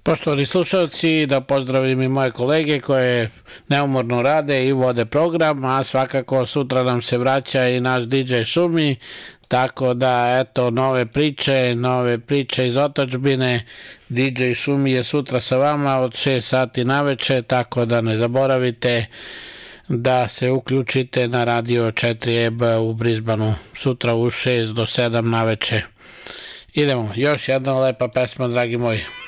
Poštovani slušalci, da pozdravim i moje kolege koje neumorno rade i vode program, a svakako sutra nam se vraća i naš DJ Šumi, tako da eto nove priče iz otadžbine. DJ Šumi je sutra sa vama od 6 sati naveče, tako da ne zaboravite da se uključite na radio 4EB u Brisbaneu sutra u 6 do 7 naveče. Idemo, još jedna lepa pesma, dragi moji.